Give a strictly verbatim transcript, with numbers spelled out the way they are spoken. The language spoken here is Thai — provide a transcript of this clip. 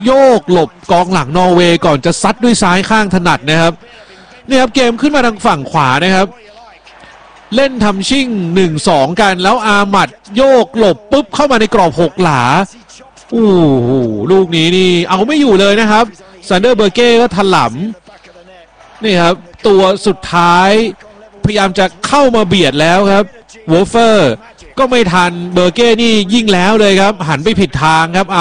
โยกหลบกองหลังนอร์เวย์ก่อนจะซัดด้วยซ้ายข้างถนัดนะครับนี่ครับเกมขึ้นมาทางฝั่งขวานะครับเล่นทำชิ่ง หนึ่งสอง กันแล้วอาหมัดโยกหลบปุ๊บเข้ามาในกรอบหกหลาโอ้โหลูกนี้นี่เอาไม่อยู่เลยนะครับซันเดอร์เบอร์เก้ก็ถลำนี่ครับตัวสุดท้ายพยายามจะเข้ามาเบียดแล้วครับวอลเฟอร์ก็ไม่ทันเบอร์เก้นี่ยิ่งแล้วเลยครับหันไปผิดทางครับ